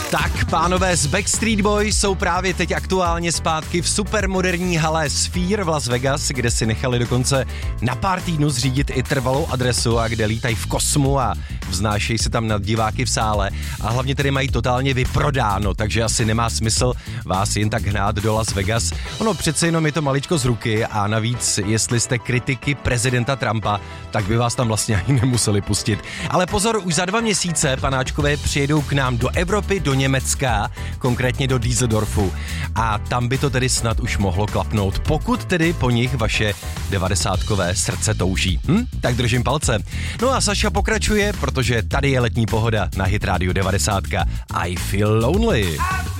Tak, pánové z Backstreet Boys jsou právě teď aktuálně zpátky v supermoderní hale Sphere v Las Vegas, kde si nechali dokonce na pár týdnů zřídit i trvalou adresu a kde lítají v kosmu a vznášejí se tam nad diváky v sále a hlavně tedy mají totálně vyprodáno, takže asi nemá smysl vás jen tak hnát do Las Vegas. Ono přece jenom je to maličko z ruky a navíc, jestli jste kritiky prezidenta Trumpa, tak by vás tam vlastně ani nemuseli pustit. Ale pozor, už za 2 měsíce panáčkové přijedou k nám do Evropy, do Německa, konkrétně do Düsseldorfu. A tam by to tedy snad už mohlo klapnout, pokud tedy po nich vaše 90kové srdce touží. Tak držím palce. No a Saša pokračuje, protože tady je letní pohoda na Hit Radio 90. I feel lonely.